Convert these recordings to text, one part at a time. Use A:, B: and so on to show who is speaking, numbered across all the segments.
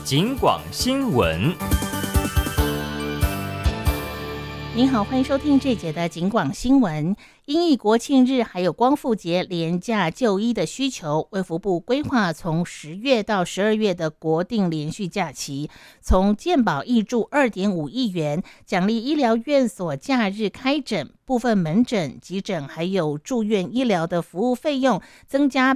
A: 警广新闻。
B: 您好，欢迎收听这节的警广新闻。因应国庆日还有光复节连假就医的需求，卫福部规划从10月到12月的国定连续假期，从健保挹注2.5亿元，奖励医疗院所假日开诊，部分门诊、急诊还有住院医疗的服务费用增加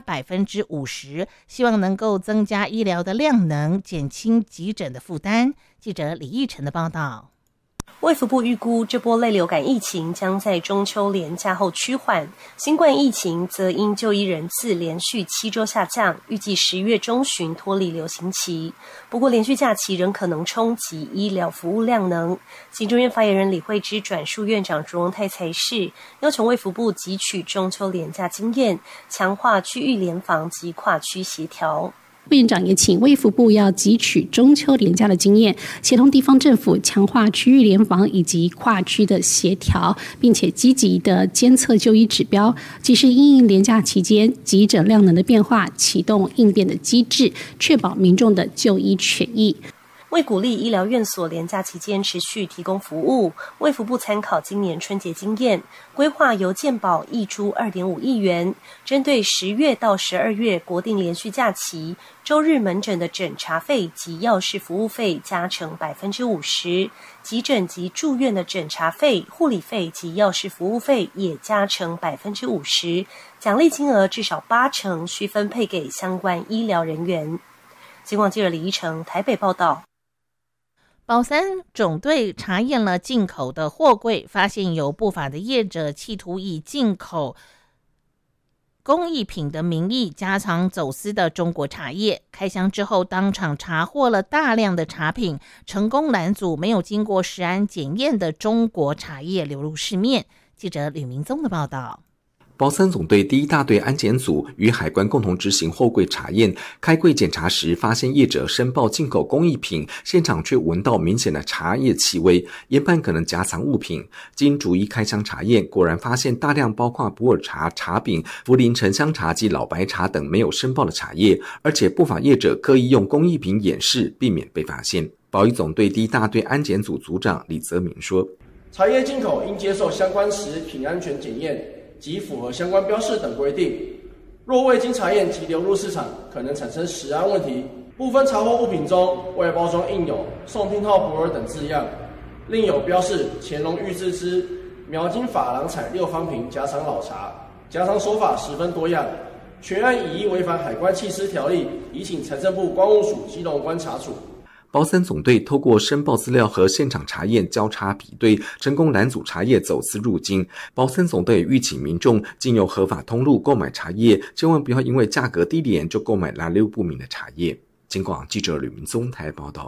B: 50%，希望能够增加医疗的量能，减轻急诊的负担。记者李义成的报道。
C: 卫福部预估，这波类流感疫情将在中秋连假后趋缓，新冠疫情则因就医人次连续7周下降，预计10月中旬脱离流行期。不过，连续假期仍可能冲击医疗服务量能。行政院发言人李惠芝转述院长卓荣泰才是，要求卫福部汲取中秋连假经验，强化区域联防及跨区协调。
D: 副院长也请卫福部要汲取中秋连假的经验，协同地方政府强化区域联防以及跨区的协调，并且积极的监测就医指标，及时因应连假期间急诊量能的变化，启动应变的机制，确保民众的就医权益。
C: 为鼓励医疗院所连假期间持续提供服务，卫福部参考今年春节经验，规划由健保挹注2.5亿元，针对10月到12月国定连续假期，周日门诊的诊查费及药事服务费加成50%，急诊及住院的诊查费、护理费及药事服务费也加成50%，奖励金额至少80%需分配给相关医疗人员。警广记者李依成台北报道。
B: 保三总队查验了进口的货柜，发现有不法的业者企图以进口工艺品的名义加仓走私的中国茶叶，开箱之后当场查获了大量的茶品，成功拦阻没有经过食安检验的中国茶叶流入市面。记者吕明宗的报道。
E: 保三总队第1大队安检组与海关共同执行货柜查验，开柜检查时发现业者申报进口工艺品，现场却闻到明显的茶叶气味，研判可能夹藏物品。经逐一开箱查验，果然发现大量包括普洱茶、茶饼、涪陵沉香茶及老白茶等没有申报的茶叶，而且不法业者刻意用工艺品掩饰，避免被发现。保一总队第1大队安检组组长李泽明说：
F: 茶叶进口应接受相关食品安全检验及符合相关标示等规定，若未经查验即流入市场，可能产生食安问题。部分查获物品中，外包装印有宋听号普洱等字样，另有标示乾隆御制之苗金珐琅彩6方瓶夹藏老茶，夹藏手法十分多样，全案已违反海关緝私条例，已请财政部关务署基隆关查处。
E: 保三总队透过申报资料和现场查验交叉比对，成功拦阻茶叶走私入境。保三总队预请民众经由合法通路购买茶叶，千万不要因为价格低廉就购买来路不明的茶叶。警广记者吕明宗台报道。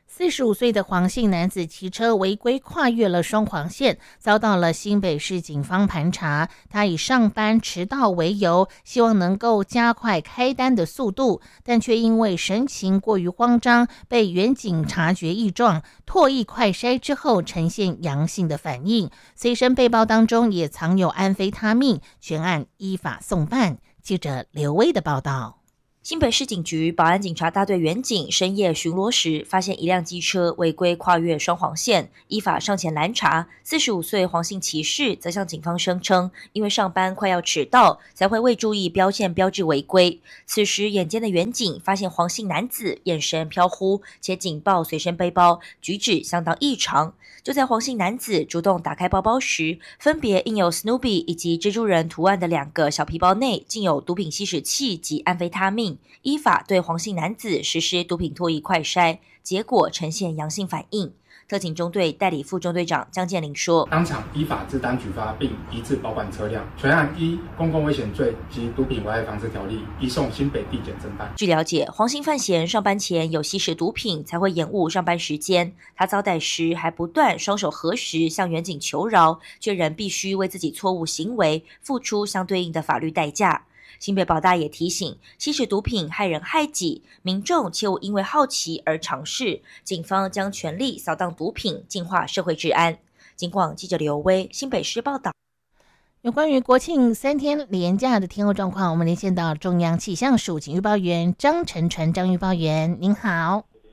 B: 45岁的黄姓男子骑车违规跨越了双黄线，遭到了新北市警方盘查。他以上班迟到为由，希望能够加快开单的速度，但却因为神情过于慌张，被员警察觉异状，唾液快筛之后呈现阳性的反应。随身背包当中也藏有安非他命，全案依法送办。记者刘威的报道。
G: 新北市警局保安警察大队员警深夜巡逻时，发现一辆机车违规跨越双黄线，依法上前拦查。45岁黄姓骑士则向警方声称，因为上班快要迟到，才会未注意标线标志违规。此时眼尖的员警发现黄姓男子眼神飘忽，且警报随身背包，举止相当异常。就在黄姓男子主动打开包包时，分别印有 Snoopy 以及蜘蛛人图案的2个小皮包内竟有毒品吸食器及安非他命，依法对黄姓男子实施毒品唾液快筛，结果呈现阳性反应。特警中队代理副中队长江建林说，
H: 当场依法制单举发并移至保管车辆，全案依公共危险罪及毒品危害防治条例移送新北地检侦办。
G: 据了解，黄姓犯嫌上班前有吸食毒品，才会延误上班时间。他遭逮时还不断双手合十向员警求饶，却仍必须为自己错误行为付出相对应的法律代价。新北保大也提醒，吸食毒品害人害己，民众切勿因为好奇而尝试。警方将全力扫荡毒品，净化社会治安。警广记者刘威新北市报道。
B: 有关于国庆3天连假的天候状况，我们连线到中央气象署警预报员张晨传张预报员，您好。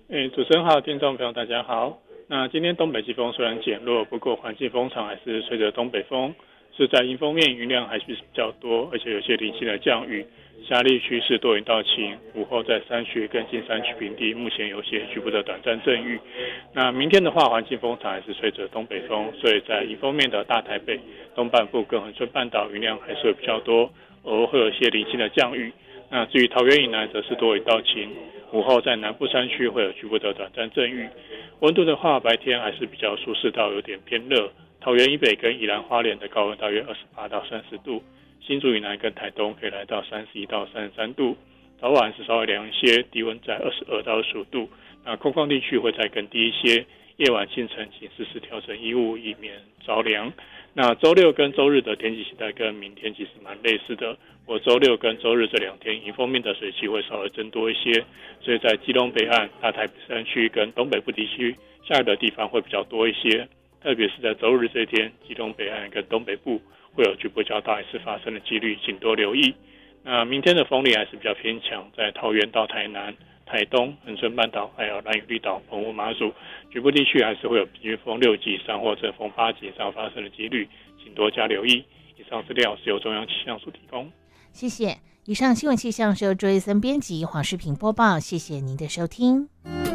I: 主持人好，听众朋友大家好。那今天东北季风虽然减弱，不过环境风场还是随着东北风，是在迎风面云量还是比较多，而且有些零星的降雨。夏利趋势多云到晴，午后在山区跟近山区平地目前有些局部的短暂阵雨。那明天的话，环境风场还是随着东北风，所以在迎风面的大台北、东半部跟恒春半岛云量还是会比较多，偶尔会有些零星的降雨。那至于桃园以南则是多云到晴，午后在南部山区会有局部的短暂阵雨。温度的话，白天还是比较舒适到有点偏热，桃园以北跟宜兰花莲的高温大约28到30度，新竹以南跟台东可以来到31到33度，早晚是稍微凉一些，低温在22到25度。那空旷地区会再更低一些，夜晚清晨请适时调整衣物，以免着凉。那周六跟周日的天气形态跟明天其实蛮类似的，我周六跟周日这2天迎风面的水汽会稍微增多一些，所以在基隆北岸、大台北山区跟东北部地区下雨的地方会比较多一些，特别是在周日这一天，基隆北岸跟东北部会有局部较大一次发生的几率，请多留意。那明天的风力还是比较偏强，在桃园到台南、台东、恒春半岛还有兰屿绿岛、澎湖马祖局部地区还是会有平均风6级以上或者风8级以上发生的几率，请多加留意。以上资料是由中央气象署提供。
B: 谢谢。以上新闻气象是由卓医森编辑，黄世平播报。谢谢您的收听。